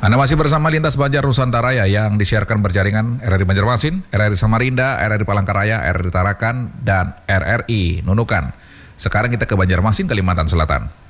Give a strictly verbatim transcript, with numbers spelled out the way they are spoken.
Anda masih bersama Lintas Banjar Nusantara ya, yang disiarkan berjaringan R R I Banjarmasin, R R I Samarinda, R R I Palangkaraya, R R I Tarakan, dan R R I Nunukan. Sekarang kita ke Banjarmasin, Kalimantan Selatan.